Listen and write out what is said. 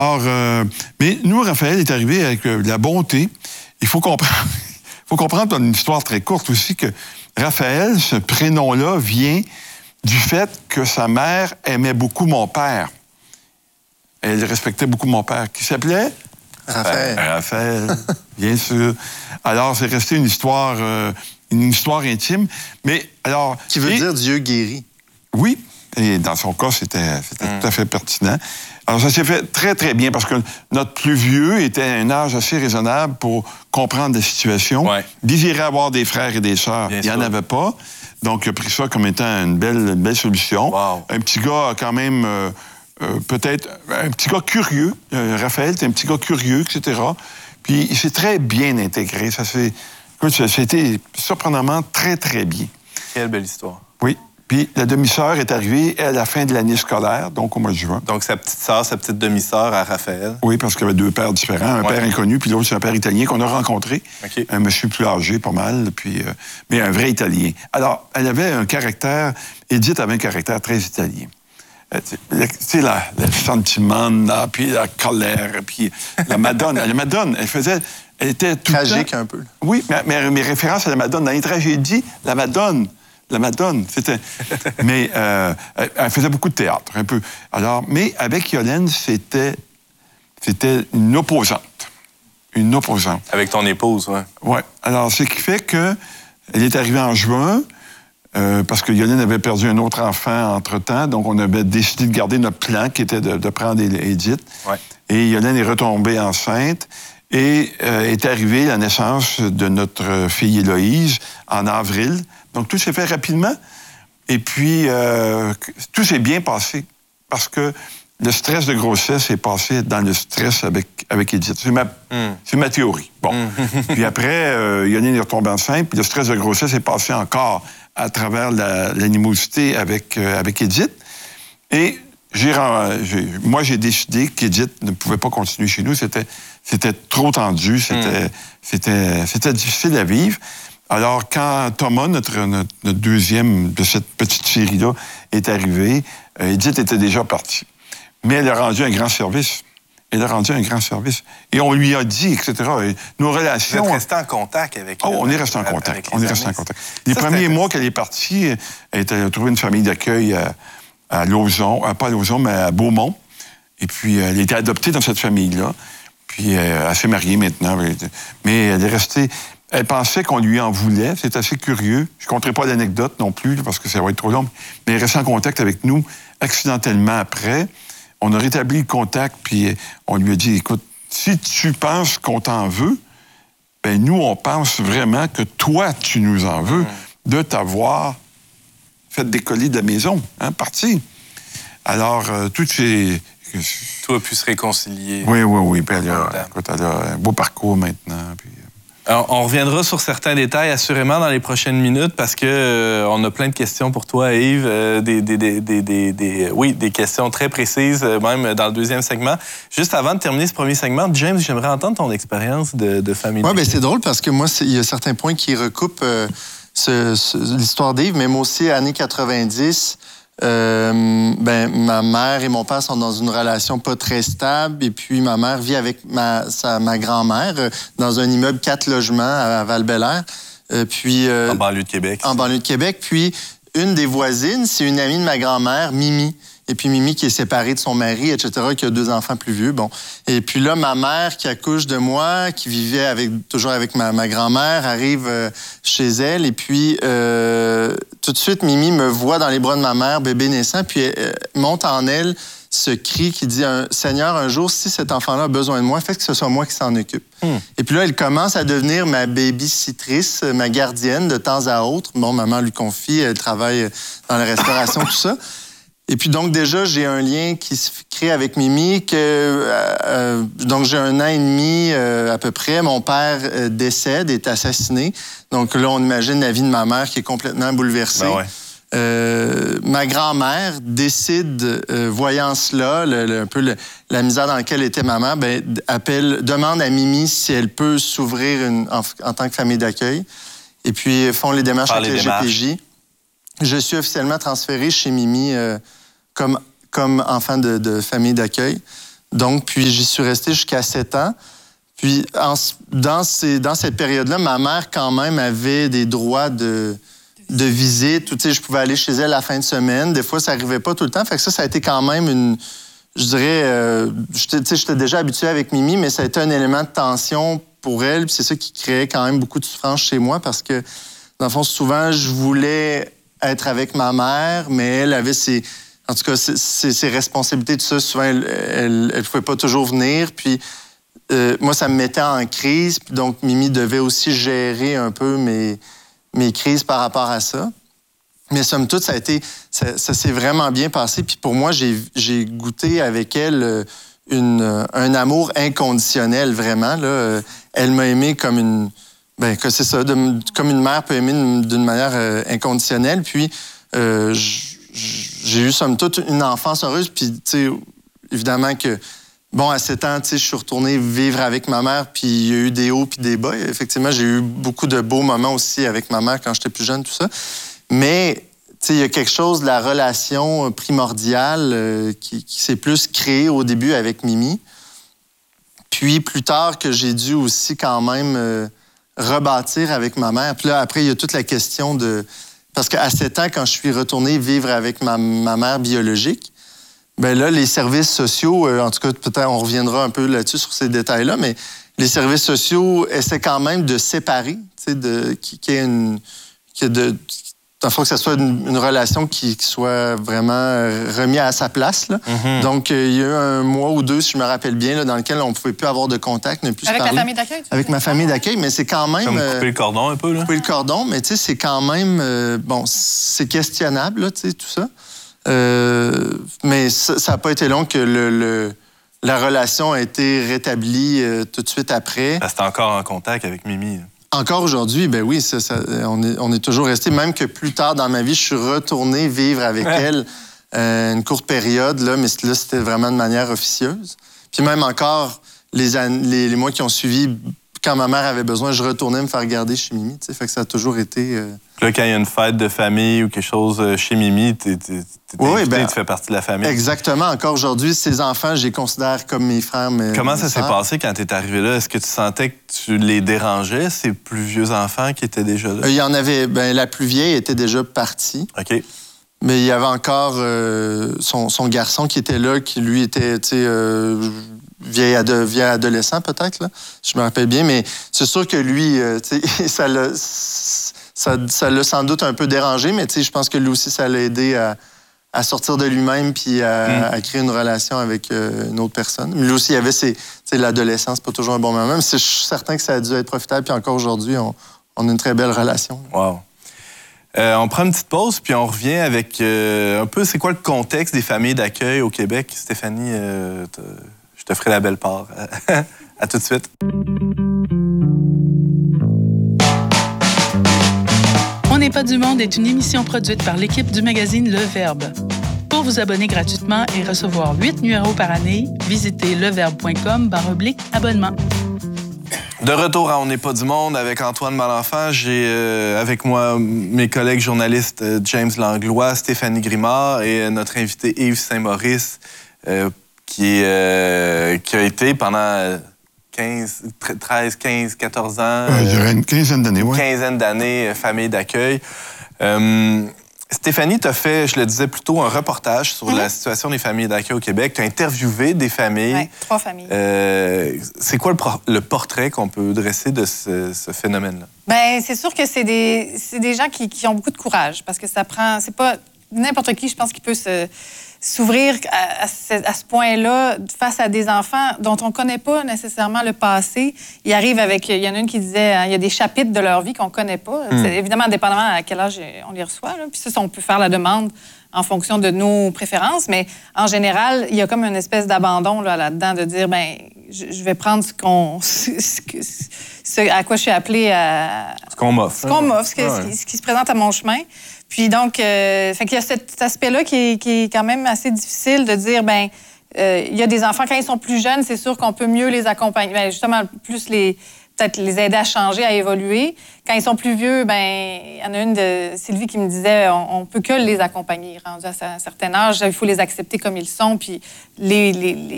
Alors, mais nous, Raphaël est arrivé avec la bonté. Il faut comprendre dans une histoire très courte aussi que Raphaël, ce prénom-là, vient du fait que sa mère aimait beaucoup mon père. Elle respectait beaucoup mon père, qui s'appelait... Raphaël, bien sûr. Alors, c'est resté une histoire intime. Mais alors... Qui veut dire Dieu guérit. Oui, et dans son cas, c'était tout à fait pertinent. Alors, ça s'est fait très, très bien parce que notre plus vieux était à un âge assez raisonnable pour comprendre la situation. Ouais. Désirait avoir des frères et des sœurs. Il n'y en avait pas. Donc, il a pris ça comme étant une belle solution. Wow. Un petit gars quand même... peut-être un petit gars curieux. Raphaël, c'est un petit gars curieux, etc. Puis il s'est très bien intégré. Ça a été surprenamment très, très bien. Quelle belle histoire. Oui. Puis la demi-sœur est arrivée à la fin de l'année scolaire, donc au mois de juin. Donc sa petite sœur, sa petite demi-sœur à Raphaël. Oui, parce qu'il y avait deux pères différents. Un père inconnu, puis l'autre, c'est un père italien qu'on a rencontré. Okay. Un monsieur plus âgé, pas mal, puis, mais un vrai Italien. Alors, elle avait un caractère... Edith avait un caractère très italien. Tu sais, le sentiment, là, puis la colère, puis la Madone. La Madone, elle était tout tragique le temps... un peu. Oui, mais mes références à la Madone, dans les tragédies, la Madone, c'était... mais elle faisait beaucoup de théâtre, un peu. Alors, mais avec Yolène, c'était une opposante. Une opposante. Avec ton épouse, oui. Oui. Alors, ce qui fait que elle est arrivée en juin... parce que Yolène avait perdu un autre enfant entre-temps, donc on avait décidé de garder notre plan, qui était de prendre Edith. Ouais. Et Yolène est retombée enceinte et est arrivée la naissance de notre fille Héloïse en avril. Donc tout s'est fait rapidement. Et puis, tout s'est bien passé parce que le stress de grossesse est passé dans le stress avec Edith. C'est ma théorie. Bon. Puis après, Yolène est retombée enceinte, puis le stress de grossesse est passé encore à travers l'animosité avec Edith. Et moi, j'ai décidé qu'Edith ne pouvait pas continuer chez nous. C'était trop tendu, c'était difficile à vivre. Alors, quand Thomas, notre deuxième de cette petite série-là, est arrivé, Edith était déjà partie. Mais elle a rendu un grand service. Et on lui a dit, etc. Et nos relations... Vous êtes resté en contact avec... on est resté en contact. Les premiers mois qu'elle est partie, elle a trouvé une famille d'accueil à Lauzon, pas à Lauzon, mais à Beaumont. Et puis, elle a été adoptée dans cette famille-là. Puis, elle s'est mariée maintenant. Mais elle est restée... Elle pensait qu'on lui en voulait. C'est assez curieux. Je ne compterai pas l'anecdote non plus, parce que ça va être trop long. Mais elle est restée en contact avec nous accidentellement après. On a rétabli le contact, puis on lui a dit, écoute, si tu penses qu'on t'en veut, ben nous, on pense vraiment que toi, tu nous en veux de t'avoir fait décoller de la maison, parti. Alors, tout a pu se réconcilier. Oui. Puis elle a un beau parcours maintenant, puis... Alors, on reviendra sur certains détails assurément dans les prochaines minutes parce que on a plein de questions pour toi, Yves, des questions très précises, même dans le deuxième segment. Juste avant de terminer ce premier segment, James, j'aimerais entendre ton expérience de famille. Oui, bien c'est drôle parce que moi, il y a certains points qui recoupent l'histoire d'Yves, mais moi aussi, années 90... ma mère et mon père sont dans une relation pas très stable et puis ma mère vit avec ma grand-mère dans un immeuble 4 logements à Val-Bélair. En banlieue de Québec. En banlieue de Québec. Puis une des voisines, c'est une amie de ma grand-mère, Mimi. Et puis Mimi qui est séparée de son mari, etc., qui a 2 enfants plus vieux. Bon. Et puis là, ma mère qui accouche de moi, qui vivait toujours avec ma grand-mère, arrive chez elle. Et puis tout de suite, Mimi me voit dans les bras de ma mère, bébé naissant, puis monte en elle ce cri qui dit « Seigneur, un jour, si cet enfant-là a besoin de moi, faites que ce soit moi qui s'en occupe. Et puis là, elle commence à devenir ma babysitrice, ma gardienne de temps à autre. Bon, maman lui confie, elle travaille dans la restauration, tout ça. Et puis donc déjà, j'ai un lien qui se crée avec Mimi, donc j'ai 1 an et demi à peu près. Mon père décède, est assassiné. Donc là, on imagine la vie de ma mère qui est complètement bouleversée. Ben ouais. Ma grand-mère décide, voyant cela, un peu la misère dans laquelle était ma mère, demande à Mimi si elle peut s'ouvrir en tant que famille d'accueil. Et puis font les démarches avec le GPJ. Je suis officiellement transféré chez Mimi comme enfant de famille d'accueil. Donc, puis j'y suis resté jusqu'à 7 ans. Puis, dans cette période-là, ma mère, quand même, avait des droits de visite. Tu sais, je pouvais aller chez elle la fin de semaine. Des fois, ça n'arrivait pas tout le temps. Fait que ça a été quand même je dirais, j'étais déjà habitué avec Mimi, mais ça a été un élément de tension pour elle. Puis c'est ça qui créait quand même beaucoup de souffrance chez moi parce que, dans le fond, souvent, je voulais être avec ma mère, mais elle avait ses responsabilités, tout ça. Souvent, elle ne pouvait pas toujours venir. Puis, moi, ça me mettait en crise. Puis donc, Mimi devait aussi gérer un peu mes crises par rapport à ça. Mais somme toute, ça s'est vraiment bien passé. Puis pour moi, j'ai goûté avec elle un amour inconditionnel, vraiment. Là. Elle m'a aimé comme comme une mère peut aimer d'une manière inconditionnelle. Puis j'ai eu, somme toute, une enfance heureuse. Puis, tu sais, évidemment que, bon, à 7 ans, tu sais, je suis retourné vivre avec ma mère, puis il y a eu des hauts puis des bas. Effectivement, j'ai eu beaucoup de beaux moments aussi avec ma mère quand j'étais plus jeune, tout ça. Mais, tu sais, il y a quelque chose de la relation primordiale qui s'est plus créée au début avec Mimi. Puis, plus tard, que j'ai dû aussi quand même rebâtir avec ma mère. Puis là, après, il y a toute la question de... Parce qu'à 7 ans, quand je suis retourné vivre avec ma mère biologique, bien là, les services sociaux, en tout cas, peut-être on reviendra un peu là-dessus sur ces détails-là, mais les services sociaux essaient quand même de séparer, tu sais, il faut que ça soit une relation qui soit vraiment remise à sa place. Là. Mm-hmm. Donc, il y a eu un mois ou 2, si je me rappelle bien, là, dans lequel on ne pouvait plus avoir de contact, ne plus avec se parler. La famille d'accueil? Avec ma famille d'accueil, mais c'est quand même... Comme couper le cordon un peu, là? Couper le cordon, mais tu sais, c'est quand même... bon, c'est questionnable, là, tu sais, tout ça. Mais ça n'a pas été long que la relation a été rétablie tout de suite après. C'était encore en contact avec Mimi, là. Encore aujourd'hui, ben oui, on est toujours resté. Même que plus tard dans ma vie, je suis retourné vivre avec elle une courte période, là, mais là, c'était vraiment de manière officieuse. Puis même encore, les mois qui ont suivi, quand ma mère avait besoin, je retournais me faire garder chez Mimi. Fait que ça a toujours été... Là, quand il y a une fête de famille ou quelque chose chez Mimi, t'es invité, tu fais partie de la famille. Exactement. Encore aujourd'hui, ces enfants, je les considère comme mes frères. Comment ça s'est passé quand tu es arrivé là? Est-ce que tu sentais que tu les dérangeais, ces plus vieux enfants qui étaient déjà là? Il y en avait... la plus vieille était déjà partie. OK. Mais il y avait encore son garçon qui était là, qui lui était, tu sais... vieil adolescent, peut-être, là. Je me rappelle bien, mais c'est sûr que lui, ça l'a sans doute un peu dérangé, mais je pense que lui aussi, ça l'a aidé à sortir de lui-même puis à créer une relation avec une autre personne. Mais lui aussi, il y avait l'adolescence, c'est pas toujours un bon moment, mais je suis certain que ça a dû être profitable, puis encore aujourd'hui, on a une très belle relation. Wow. On prend une petite pause, puis on revient avec un peu, c'est quoi le contexte des familles d'accueil au Québec? Stéphanie, je te ferai la belle part. À tout de suite. On n'est pas du monde est une émission produite par l'équipe du magazine Le Verbe. Pour vous abonner gratuitement et recevoir 8 numéros par année, visitez leverbe.com/abonnement. De retour à On n'est pas du monde avec Antoine Malenfant. J'ai avec moi mes collègues journalistes James Langlois, Stéphanie Grimard et notre invité Yves Saint-Maurice, qui a été pendant 13, 15, 14 ans... je dirais une quinzaine d'années, oui. Une quinzaine d'années, famille d'accueil. Stéphanie, tu as fait, je le disais plus tôt, un reportage sur la situation des familles d'accueil au Québec. Tu as interviewé des familles. Oui, 3 familles. C'est quoi le portrait qu'on peut dresser de ce phénomène-là? Bien, c'est sûr que c'est des gens qui ont beaucoup de courage, parce que ça prend... C'est pas n'importe qui, je pense, qui peut s'ouvrir à ce point-là face à des enfants dont on ne connaît pas nécessairement le passé. Ils arrivent avec... Il y en a une qui disait il y a des chapitres de leur vie qu'on ne connaît pas. C'est évidemment, dépendamment à quel âge on les reçoit. Là. Puis ça, on peut faire la demande en fonction de nos préférences. Mais en général, il y a comme une espèce d'abandon là-dedans de dire, bien, je vais prendre ce à quoi je suis appelée à... Ce qu'on m'offre. Ce qu'on m'offre, ce qui se présente à mon chemin. Puis donc, fait qu'il y a cet aspect-là qui est quand même assez difficile de dire, bien, il y a des enfants, quand ils sont plus jeunes, c'est sûr qu'on peut mieux les accompagner. Bien, justement, plus peut-être les aider à changer, à évoluer. Quand ils sont plus vieux, bien, il y en a une de Sylvie qui me disait, on peut que les accompagner. Rendus à un certain âge, il faut les accepter comme ils sont, puis les